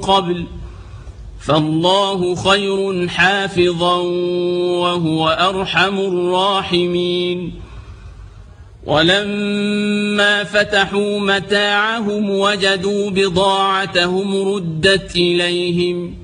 قبل فالله خير حافظا وهو أرحم الراحمين. ولما فتحوا متاعهم وجدوا بضاعتهم ردت إليهم